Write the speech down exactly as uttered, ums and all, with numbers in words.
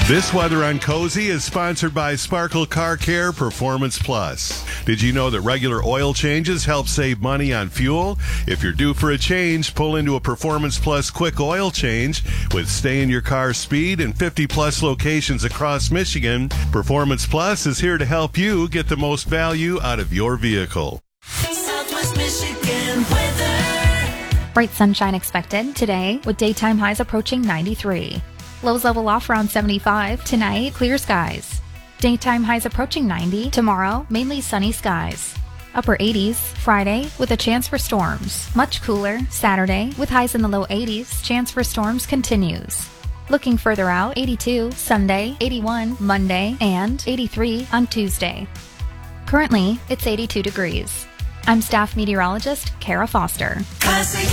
This Weather on Cozy is sponsored by Sparkle Car Care Performance Plus. Did you know that regular oil changes help save money on fuel? If you're due for a change, pull into a Performance Plus quick oil change with stay in your car speed in fifty plus locations across Michigan. Performance Plus is here to help you get the most value out of your vehicle. Southwest Michigan weather. Bright sunshine expected today with daytime highs approaching ninety-three. Lows level off around seventy-five. Tonight, clear skies. Daytime highs approaching ninety. Tomorrow, mainly sunny skies. Upper eighties. Friday, with a chance for storms. Much cooler. Saturday, with highs in the low eighties. Chance for storms continues. Looking further out, eighty-two. Sunday, eighty-one. Monday, and eighty-three on Tuesday. Currently, it's eighty-two degrees. I'm staff meteorologist Kara Foster. Classic